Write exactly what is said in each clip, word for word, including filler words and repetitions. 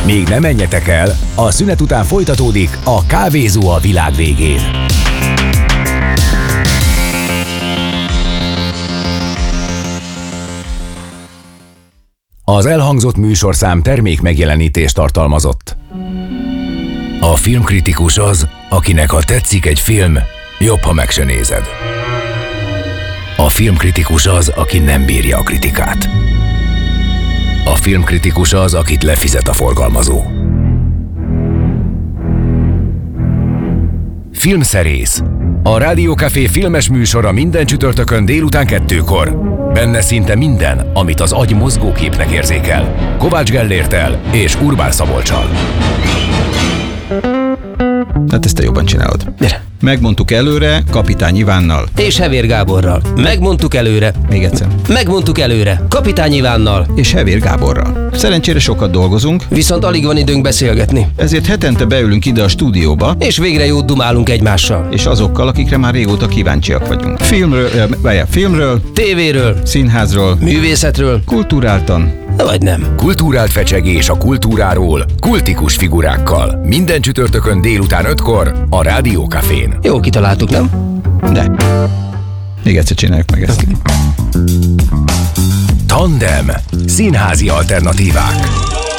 Még ne menjetek el, a szünet után folytatódik a Kávézó a világ végén. Az elhangzott műsorszám termék megjelenítést tartalmazott. A filmkritikus az, akinek ha tetszik egy film, jobb, ha meg se nézed. A filmkritikus az, aki nem bírja a kritikát. A filmkritikus az, akit lefizet a forgalmazó. Filmszerész. A Rádió Café filmes műsora minden csütörtökön délután kettőkor. Benne szinte minden, amit az agy mozgóképnek érzékel. Kovács Gellérttel és Urbán Szabolccsal. Hát ezt te jobban csinálod. Gyere. Megmondtuk előre Kapitány Ivánnal. És Hevér Gáborral. Megmondtuk előre. Még egyszer. Megmondtuk előre. Kapitány Ivánnal. És Hevér Gáborral. Szerencsére sokat dolgozunk. Viszont alig van időnk beszélgetni. Ezért hetente beülünk ide a stúdióba. És végre jót dumálunk egymással. És azokkal, akikre már régóta kíváncsiak vagyunk. Filmről, eh, filmről, tévéről, színházról, művészetről, kulturáltan. Vagy nem. Kulturált fecsegés a kultúráról, kultikus figurákkal. Minden csütörtökön délután ötkor a Rádió Cafén. Jó kitaláltuk, nem? De. Még egyszer csináljuk meg ezt. Okay. Tandem. Színházi alternatívák.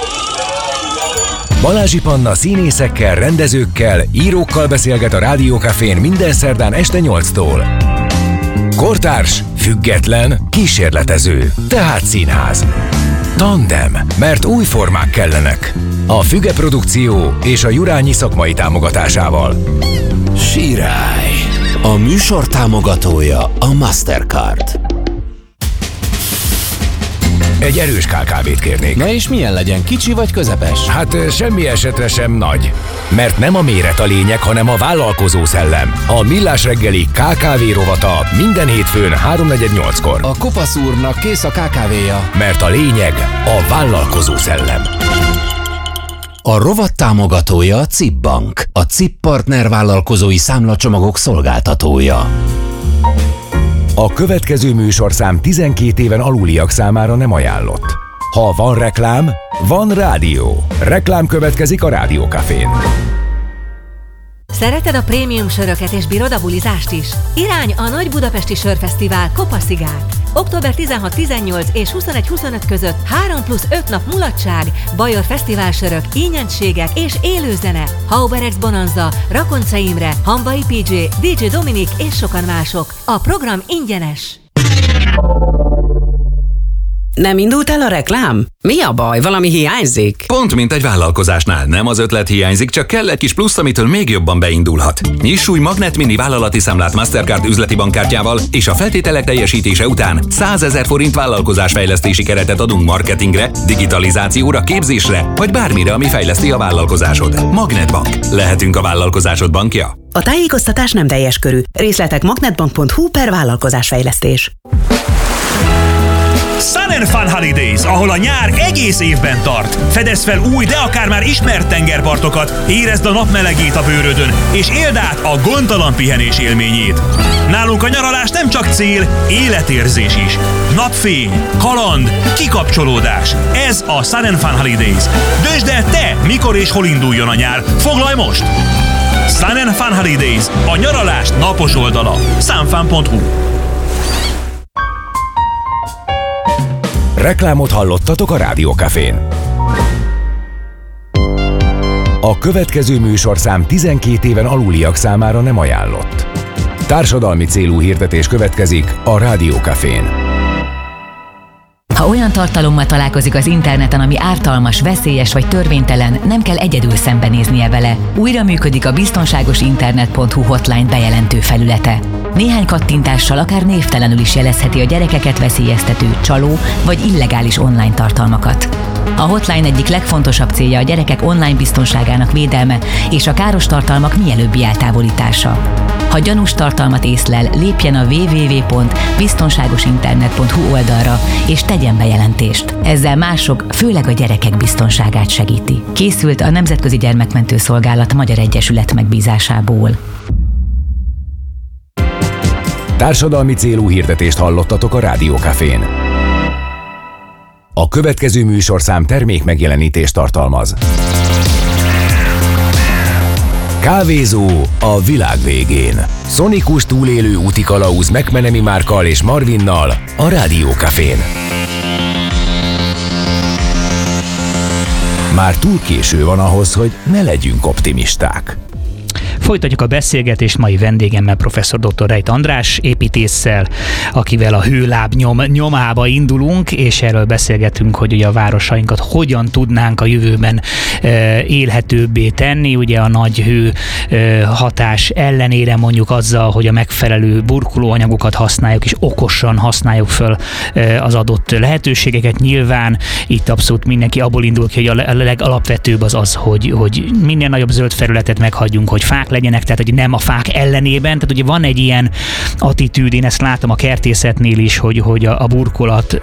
Balázsi Panna színészekkel, rendezőkkel, írókkal beszélget a Rádió Cafén minden szerdán este nyolctól. Kortárs, független, kísérletező, tehát színház. Tandem, mert új formák kellenek. A Füge Produkció és a Jurányi szakmai támogatásával. Sirály. A műsor támogatója a Mastercard. Egy erős ká ká vét kérnék. Na és milyen legyen, kicsi vagy közepes? Hát semmi esetre sem nagy. Mert nem a méret a lényeg, hanem a vállalkozó szellem. A Millás reggeli ká ká vé rovata minden hétfőn háromnegyed nyolckor. A kopasz úrnak kész a ká ká véja. Mert a lényeg a vállalkozó szellem. A rovat támogatója a cé i pé Bank, a cé i pé Partner vállalkozói számlacsomagok szolgáltatója. A következő műsorszám tizenkét éven aluliak számára nem ajánlott. Ha van reklám, van rádió. Reklám következik a Rádió Cafén. Szereted a prémium söröket és bírod a bulizást is? Irány a Nagy Budapesti Sörfesztivál Kopaszigát. október tizenhat-tizennyolc és huszonegy-huszonöt között három plusz öt nap mulatság, Bajor fesztiválsörök, ínyentségek és élőzene. Hauberex Bonanza, Rakonca Imre, Hambai pé dzsé, dé dzsé Dominik és sokan mások. A program ingyenes. Nem indult el a reklám? Mi a baj? Valami hiányzik? Pont mint egy vállalkozásnál. Nem az ötlet hiányzik, csak kell egy kis plusz, amitől még jobban beindulhat. Nyiss új Magnet Mini vállalati számlát Mastercard üzleti bankkártyával, és a feltételek teljesítése után százezer forint vállalkozásfejlesztési keretet adunk marketingre, digitalizációra, képzésre, vagy bármire, ami fejleszti a vállalkozásod. Magnetbank. Lehetünk a vállalkozásod bankja? A tájékoztatás nem teljes körű. Részletek magnetbank pont hu per vállalkozásfejlesztés. Sun and Fun Holidays, ahol a nyár egész évben tart. Fedezz fel új, de akár már ismert tengerpartokat, érezd a napmelegét a bőrödön, és éld át a gondtalan pihenés élményét. Nálunk a nyaralás nem csak cél, életérzés is. Napfény, kaland, kikapcsolódás. Ez a Sun and Fun Holidays. Döntsd el te, mikor és hol induljon a nyár. Foglalj most! Sun and Fun Holidays, a nyaralás napos oldala. sunfun pont hu. Reklámot hallottatok a Rádió Cafén. A következő műsorszám tizenkét éven aluliak számára nem ajánlott. Társadalmi célú hirdetés következik a Rádió Cafén. Ha olyan tartalommal találkozik az interneten, ami ártalmas, veszélyes vagy törvénytelen, nem kell egyedül szembenéznie vele. Újra működik a biztonságosinternet pont hu hotline bejelentő felülete. Néhány kattintással akár névtelenül is jelezheti a gyerekeket veszélyeztető, csaló vagy illegális online tartalmakat. A hotline egyik legfontosabb célja a gyerekek online biztonságának védelme és a káros tartalmak mielőbbi eltávolítása. Ha gyanús tartalmat észlel, lépjen a double-u double-u double-u pont biztonságosinternet pont hu oldalra és tegyen bejelentést. Ezzel mások, főleg a gyerekek biztonságát segíti. Készült a Nemzetközi Gyermekmentő Szolgálat Magyar Egyesület megbízásából. Társadalmi célú hirdetést hallottatok a Rádió Cafén. A következő műsorszám termék megjelenítést tartalmaz. Kávézó a világ végén. Szonikus túlélő útikalauz McMenemy Márkkal és Marvinnal a Rádió Cafén. Már túl késő van ahhoz, hogy ne legyünk optimisták. Folytatjuk a beszélgetést mai vendégemmel, professzor dr. Rejt András építésszel, akivel a hőláb nyom, nyomába indulunk, és erről beszélgetünk, hogy ugye a városainkat hogyan tudnánk a jövőben e, élhetőbbé tenni, ugye a nagy hő e, hatás ellenére mondjuk azzal, hogy a megfelelő burkolóanyagokat használjuk, és okosan használjuk föl e, az adott lehetőségeket. Nyilván itt abszolút mindenki abból indul ki, hogy a legalapvetőbb az az, hogy, hogy minél nagyobb zöld felületet meghagyjunk, hogy fák legyenek, tehát hogy nem a fák ellenében, tehát ugye van egy ilyen attitűd, én ezt látom a kertészetnél is, hogy, hogy a, a burkolat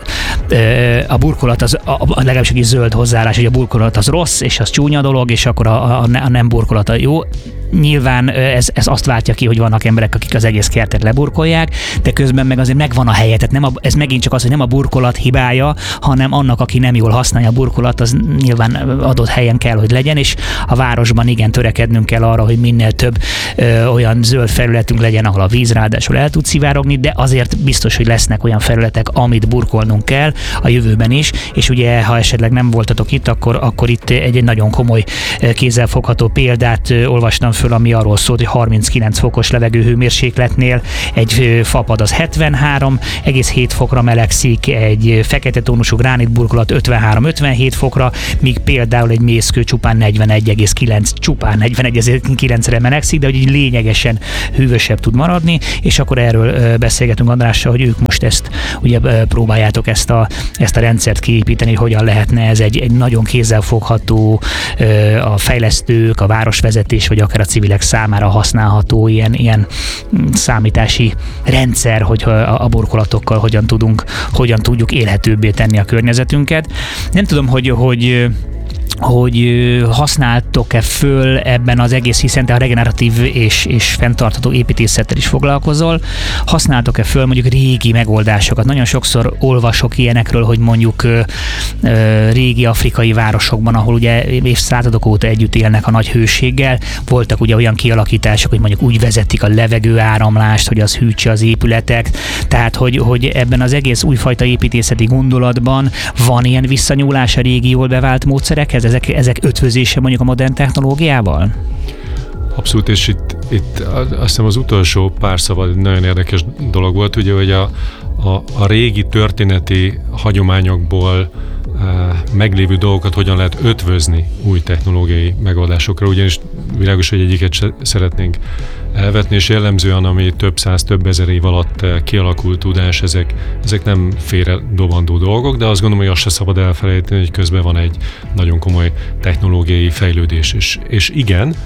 a burkolat az, a, a legalábbis egy zöld hozzáállás, hogy a burkolat az rossz, és az csúnya dolog, és akkor a, a, a nem burkolat a jó. Nyilván ez, ez azt váltja ki, hogy vannak emberek, akik az egész kertet leburkolják, de közben meg azért megvan a helye, tehát nem a, ez megint csak az, hogy nem a burkolat hibája, hanem annak, aki nem jól használja a burkolat, az nyilván adott helyen kell, hogy legyen, és a városban igen törekednünk kell arra, hogy minél több ö, olyan zöld felületünk legyen, ahol a víz ráadásul el tud szivárogni, de azért biztos, hogy lesznek olyan felületek, amit burkolnunk kell a jövőben is, és ugye, ha esetleg nem voltatok itt, akkor, akkor itt egy, egy nagyon komoly kézzelfogható példát olvastam föl, ami arról szólt, hogy harminckilenc fokos levegőhőmérsékletnél egy fapad az hetvenhárom egész hét fokra melegszik, egy fekete tónusú gránitburkolat ötvenhárom ötvenhét fokra, míg például egy mészkő csupán negyvenegy egész kilenc, csupán negyvenegy egész kilencre melegszik, de hogy így lényegesen hűvösebb tud maradni, és akkor erről beszélgetünk Andrással, hogy ők most ezt ugye próbáljátok ezt a, ezt a rendszert kiépíteni, hogy hogyan lehetne ez egy, egy nagyon kézzelfogható, a fejlesztők, a városvezetés, vagy akár a civilek számára használható ilyen, ilyen számítási rendszer, hogy a burkolatokkal hogyan tudunk, hogyan tudjuk élhetőbbé tenni a környezetünket. Nem tudom, hogy, hogy hogy használtok-e föl ebben az egész, hiszen te a regeneratív és, és fenntartható építészettel is foglalkozol, használtok-e föl mondjuk régi megoldásokat? Nagyon sokszor olvasok ilyenekről, hogy mondjuk ö, ö, régi afrikai városokban, ahol ugye évszázadok óta együtt élnek a nagy hőséggel, voltak ugye olyan kialakítások, hogy mondjuk úgy vezetik a levegőáramlást, hogy az hűtse az épületek, tehát hogy, hogy ebben az egész újfajta építészeti gondolatban van ilyen visszanyúlás a régi jól bevált módszerekhez? Ezek, ezek ötvözése mondjuk a modern technológiával? Abszolút, és itt, itt azt hiszem az utolsó pár szava nagyon érdekes dolog volt, ugye, hogy a, a, a régi történeti hagyományokból uh, meglévő dolgokat hogyan lehet ötvözni új technológiai megoldásokra, ugyanis világos, hogy egyiket se szeretnénk elvetni, és jellemzően, ami több száz, több ezer év alatt kialakult tudás, ezek, ezek nem félre dobandó dolgok, de azt gondolom, hogy azt se szabad elfelejteni, hogy közben van egy nagyon komoly technológiai fejlődés. És, és igen,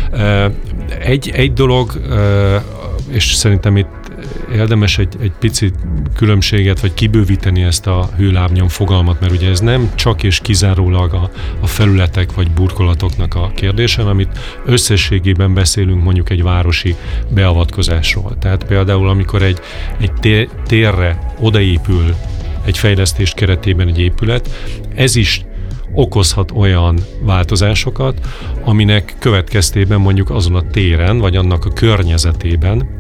egy, egy dolog, és szerintem itt érdemes egy, egy picit különbséget, vagy kibővíteni ezt a hőlábnyom fogalmat, mert ugye ez nem csak és kizárólag a, a felületek vagy burkolatoknak a kérdése, hanem itt összességében beszélünk mondjuk egy városi beavatkozásról. Tehát például, amikor egy, egy térre odaépül egy fejlesztés keretében egy épület, ez is okozhat olyan változásokat, aminek következtében mondjuk azon a téren, vagy annak a környezetében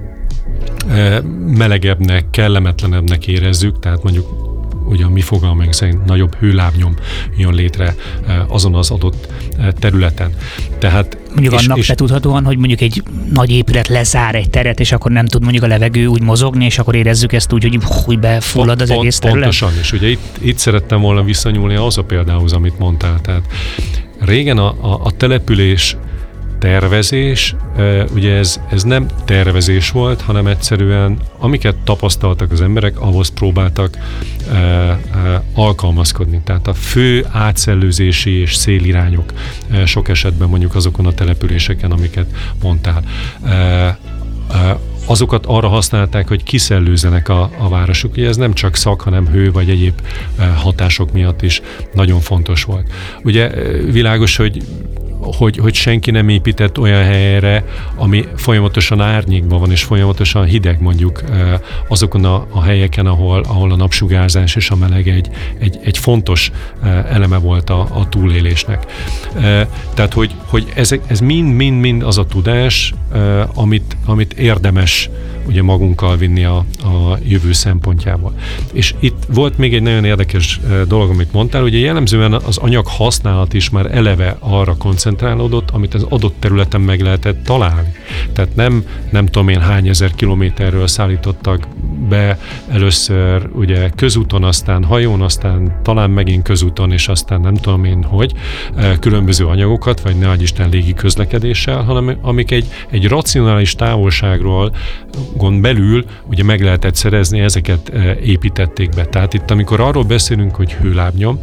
melegebbnek, kellemetlenebbnek érezzük, tehát mondjuk ugye a mi fogalmaink szerint nagyobb hőlábnyom jön létre azon az adott területen. Tehát mondjuk és, annak és betudhatóan, hogy mondjuk egy nagy épület lezár egy teret, és akkor nem tud mondjuk a levegő úgy mozogni, és akkor érezzük ezt úgy, hogy úgy befullad az pont, egész terület. Pontosan, és ugye itt, itt szerettem volna visszanyúlni ahhoz a példához, amit mondtál. Tehát régen a, a, a település tervezés, ugye ez, ez nem tervezés volt, hanem egyszerűen amiket tapasztaltak az emberek, ahhoz próbáltak e, e, alkalmazkodni. Tehát a fő átszellőzési és szélirányok e, sok esetben mondjuk azokon a településeken, amiket mondtál. E, e, azokat arra használták, hogy kiszellőzzenek a, a városok. Ugye ez nem csak szak, hanem hő vagy egyéb e, hatások miatt is nagyon fontos volt. Ugye világos, hogy hogy, hogy senki nem épített olyan helyre, ami folyamatosan árnyékban van, és folyamatosan hideg mondjuk azokon a, a helyeken, ahol, ahol a napsugárzás és a meleg egy, egy, egy fontos eleme volt a, a túlélésnek. Tehát, hogy, hogy ez, ez mind, mind, mind az a tudás, amit, amit érdemes ugye magunkkal vinni a, a jövő szempontjából. És itt volt még egy nagyon érdekes dolog, amit mondtál, ugye jellemzően az anyag használat is már eleve arra koncentrálódott, amit az adott területen meg lehetett találni. Tehát nem, nem tudom én hány ezer kilométerről szállítottak be először ugye közúton, aztán hajón, aztán talán megint közúton, és aztán nem tudom én hogy, különböző anyagokat, vagy ne adj Isten légi közlekedéssel, hanem amik egy, egy racionális távolságról gond belül ugye meg lehetett szerezni, ezeket építették be. Tehát itt, amikor arról beszélünk, hogy hőlábnyom,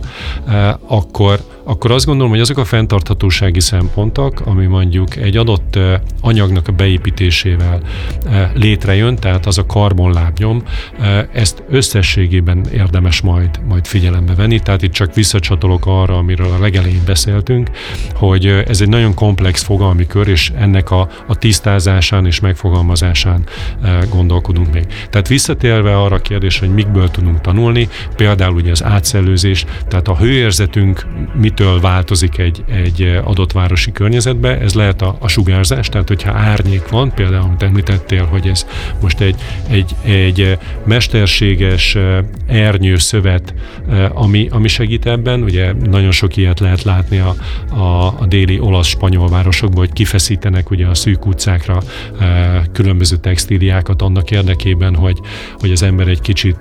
akkor, akkor azt gondolom, hogy azok a fenntarthatósági szempontok, ami mondjuk egy adott anyagnak a beépítésével létrejön, tehát az a karbonlábnyom, ezt összességében érdemes majd, majd figyelembe venni. Tehát itt csak visszacsatolok arra, amiről a legelején beszéltünk, hogy ez egy nagyon komplex fogalmi kör, és ennek a, a tisztázásán és megfogalmazásán gondolkodunk még. Tehát visszatérve arra a kérdésre, hogy mikből tudunk tanulni, például ugye az átszellőzés, tehát a hőérzetünk mitől változik egy, egy adott városi környezetbe, ez lehet a, a sugárzás, tehát hogyha árnyék van, például amit említettél, hogy ez most egy, egy, egy mesterséges ernyőszövet, ami, ami segít ebben, ugye nagyon sok ilyet lehet látni a, a, a déli olasz-spanyol városokban, hogy kifeszítenek ugye a szűk utcákra különböző textíliákat annak érdekében, hogy, hogy az ember egy kicsit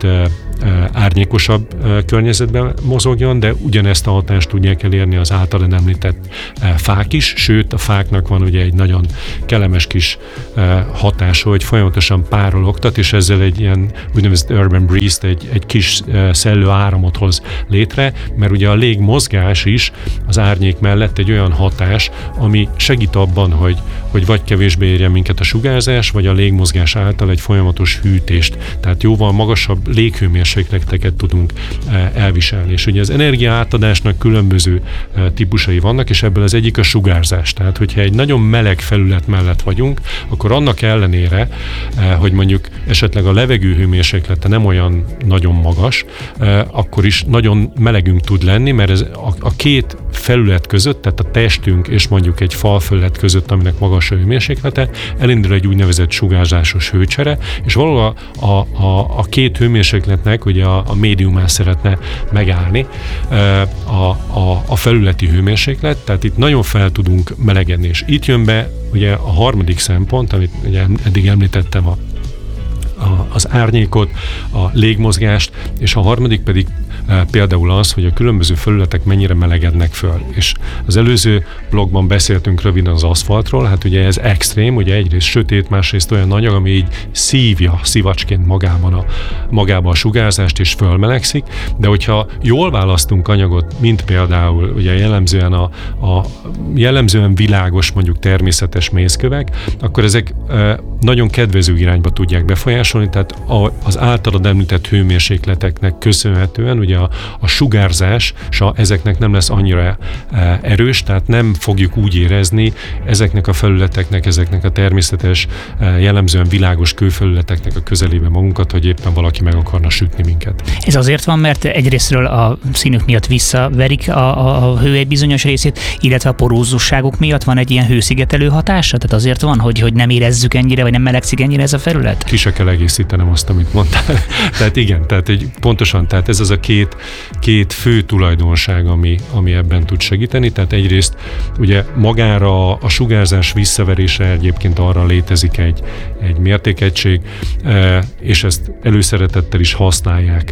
árnyékosabb környezetben mozogjon, de ugyanezt a hatást tudják elérni az általán említett fák is, sőt a fáknak van ugye egy nagyon kellemes kis hatása, hogy folyamatosan párologtat, és ezzel egy ilyen úgynevezett urban breeze-t, egy, egy kis szellő áramot hoz létre, mert ugye a légmozgás is az árnyék mellett egy olyan hatás, ami segít abban, hogy, hogy vagy kevésbé érje minket a sugárzás, vagy a légmozgás által egy folyamatos hűtést, tehát jóval magasabb léghőmérsékleteket tudunk elviselni. És ugye az energia átadásnak különböző típusai vannak, és ebből az egyik a sugárzás. Tehát, hogyha egy nagyon meleg felület mellett vagyunk, akkor annak ellenére, hogy mondjuk esetleg a levegő hőmérséklete nem olyan nagyon magas, akkor is nagyon melegünk tud lenni, mert ez a, a két felület között, tehát a testünk és mondjuk egy falfelület között, aminek magas a hőmérséklete, elindul egy úgynevezett sugárzásos hőcsere, és valahol a, a, a két hőmérsékletnek ugye a, a médiumán szeretne megállni a, a, a felületi hőmérséklet, tehát itt nagyon fel tudunk melegedni, és itt jön be ugye a harmadik szempont, amit ugye eddig említettem, a A, az árnyékot, a légmozgást, és a harmadik pedig e, például az, hogy a különböző felületek mennyire melegednek föl. És az előző blogban beszéltünk röviden az aszfaltról, hát ugye ez extrém, ugye egyrészt sötét, másrészt olyan anyag, ami így szívja szivacsként magában a, magában a sugárzást, és fölmelegszik, de hogyha jól választunk anyagot, mint például ugye jellemzően a, a jellemzően világos, mondjuk természetes mészkövek, akkor ezek e, nagyon kedvező irányba tudják befolyásolni, tehát az általad említett hőmérsékleteknek köszönhetően ugye a, a sugárzás ezeknek nem lesz annyira erős, tehát nem fogjuk úgy érezni ezeknek a felületeknek, ezeknek a természetes, jellemzően világos kőfelületeknek a közelébe magunkat, hogy éppen valaki meg akarna sütni minket. Ez azért van, mert egyrésztről a színük miatt visszaverik a, a, a hő egy bizonyos részét, illetve a porózusságuk miatt van egy ilyen hőszigetelő hatása? Tehát azért van, hogy, hogy nem érezzük ennyire, vagy nem melegszik ennyire ez a felület? Ki se kell egészítenem azt, amit mondtál. Tehát igen, tehát egy, pontosan, tehát ez az a két, két fő tulajdonság, ami, ami ebben tud segíteni. Tehát egyrészt ugye magára a sugárzás visszaverése egyébként arra létezik egy, egy mértékegység, és ezt előszeretettel is használják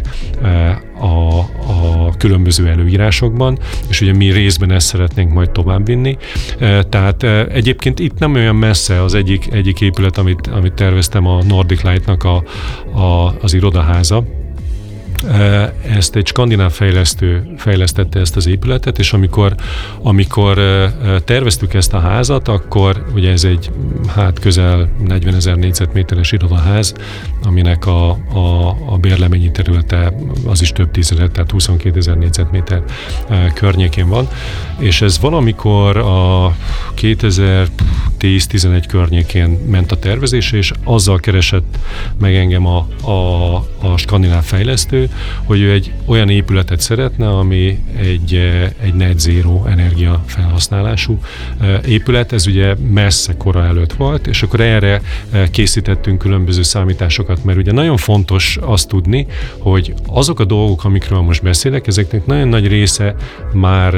a, a különböző előírásokban, és ugye mi részben ezt szeretnénk majd továbbvinni. Tehát egyébként itt nem olyan messze az egyik, egyik épület, amit, amit terveztem, a Nordic Light-nak a, a, az irodaháza, ezt egy skandináv fejlesztő fejlesztette ezt az épületet, és amikor, amikor terveztük ezt a házat, akkor ugye ez egy hát közel negyvenezer négyzetméteres irodaház, aminek a, a, a bérleményi területe az is több tízezer, tehát huszonkétezer négyzetméter környékén van, és ez valamikor a kétezer-tíz-tizenegy környékén ment a tervezése, és azzal keresett meg engem a, a, a skandináv fejlesztő, hogy ő egy olyan épületet szeretne, ami egy, egy net zero energia felhasználású épület, ez ugye messze kora előtt volt, és akkor erre készítettünk különböző számításokat, mert ugye nagyon fontos azt tudni, hogy azok a dolgok, amikről most beszélek, ezeknek nagyon nagy része már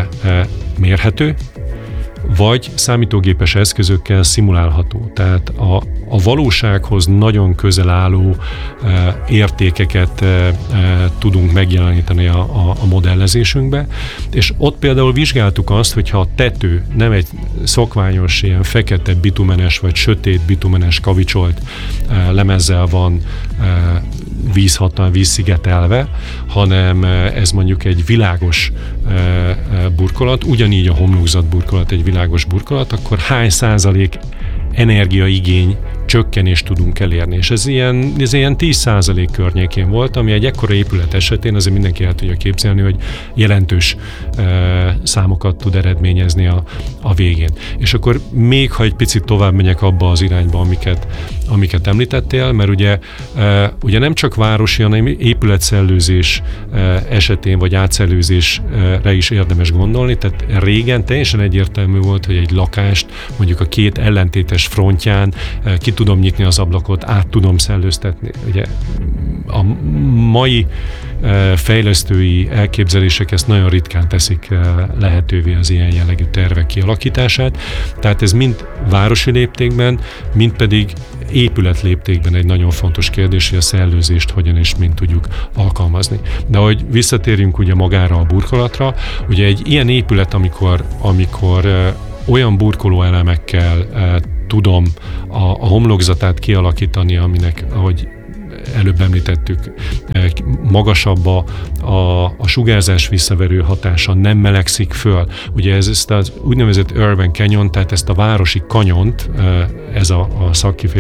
mérhető, vagy számítógépes eszközökkel szimulálható. Tehát a, a valósághoz nagyon közel álló e, értékeket e, e, tudunk megjeleníteni a, a, a modellezésünkbe, és ott például vizsgáltuk azt, hogyha a tető nem egy szokványos, ilyen fekete bitumenes, vagy sötét bitumenes kavicsolt e, lemezzel van e, vízhatlan, vízszigetelve, hanem ez mondjuk egy világos e, e, burkolat, ugyanígy a homlokzat burkolat egy világos burkolat, akkor hány százalék energiaigény csökkenést tudunk elérni. És ez ilyen, ez ilyen tíz százalék környékén volt, ami egy ekkora épület esetén azért mindenki el tudja képzelni, hogy jelentős e, számokat tud eredményezni a, a végén. És akkor még, ha egy picit tovább megyek abba az irányba, amiket, amiket említettél, mert ugye, e, ugye nem csak városi, hanem épületszellőzés e, esetén, vagy átszellőzésre is érdemes gondolni, tehát régen teljesen egyértelmű volt, hogy egy lakást mondjuk a két ellentétes frontján e, ki tudom nyitni az ablakot, át tudom szellőztetni. Ugye a mai fejlesztői elképzelések ezt nagyon ritkán teszik lehetővé az ilyen jellegű tervek kialakítását. Tehát ez mind városi léptékben, mind pedig épület léptékben egy nagyon fontos kérdés, hogy a szellőzést hogyan és mint tudjuk alkalmazni. De hogy visszatérjünk ugye magára a burkolatra, ugye egy ilyen épület, amikor, amikor olyan burkoló elemekkel tudom a, a homlokzatát kialakítani, aminek, ahogy előbb említettük, magasabb a, a, a sugárzás visszaverő hatása, nem melegszik föl. Ugye ez ezt az úgynevezett urban canyon, tehát ezt a városi kanyont, ez a, a szakkifejezés,